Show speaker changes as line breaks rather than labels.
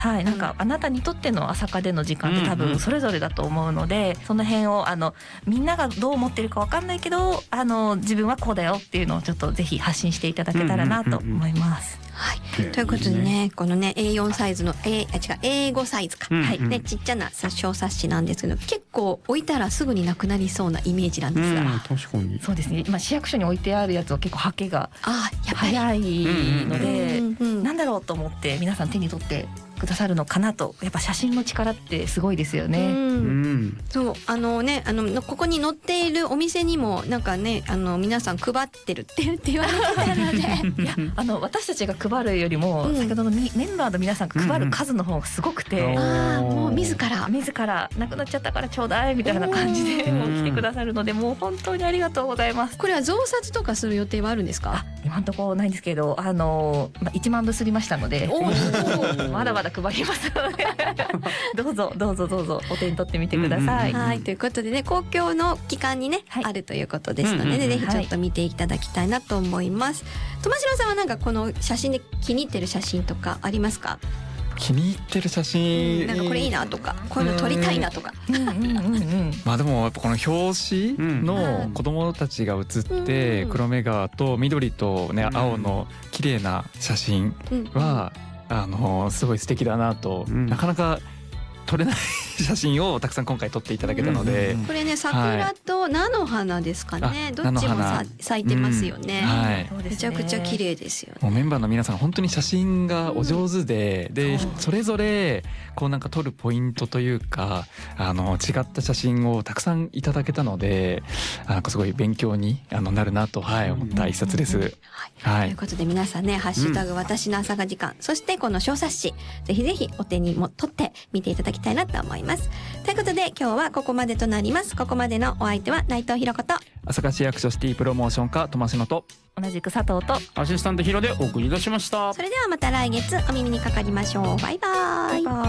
はい、なんかあなたにとっての朝霞での時間って多分それぞれだと思うので、その辺をみんながどう思ってるかわかんないけど自分はこうだよっていうのをちょっとぜひ発信していただけたらなと思います。
はい、ということでね、このね A4 サイズのA5 サイズか、はいね、ちっちゃな小冊子なんですけど、結構置いたらすぐになくなりそうなイメージなんですが、
確かに
そうですね。今市役所に置いてあるやつは結構はけが早いので、なんだろうと思って皆さん手に取ってくださるのかなと。やっぱ写真の力ってすごいですよね。
そうここに載っているお店にもなんかね皆さん配ってるって言われてたので、
いや私たちが配るよりも、先ほどのメンバーの皆さんが配る数の方がすごくて、
もう自らな
くなっちゃったからちょうだいみたいな感じでもう来てくださるので、もう本当にありがとうございます。
これは増刷とかする予定はあるんですか？
今のところないんですけど、1万部刷りましたのでまだまだ配りますのでどうぞお手に取ってみてください。
はい、ということでね、公共の機関にね、あるということですので、ぜひちょっと見ていただきたいなと思います。友城さんはなんかこの写真で気に入ってる写真とかありますか？
気に入ってる写真、
なんかこれいいなとか、こういうの撮りたいなとか。
まあでもやっぱこの表紙の子供たちが写って黒目川と緑とね青の綺麗な写真はすごい素敵だなと、なかなか撮れない写真をたくさん今回撮っていただけたので、
これね桜と菜の花ですかね、どっちも咲いてますよね。めちゃくちゃ綺麗ですよね。
もうメンバーの皆さん本当に写真がお上手で、それぞれこうなんか撮るポイントというか違った写真をたくさんいただけたので、すごい勉強になるなと思った一冊です。
ということで皆さんね、ハッシュタグ私の朝が時間、そしてこの小冊子ぜひぜひお手にも取って見ていただきたいなと思います。ということで今日はここまでとなります。ここまでのお相手は内藤ひろ子と
朝霞市役所シティプロモーション課とましのと
同じく佐藤と
アシスタントヒロでお送りいたしました。
それではまた来月お耳にかかりましょう。バイバイ。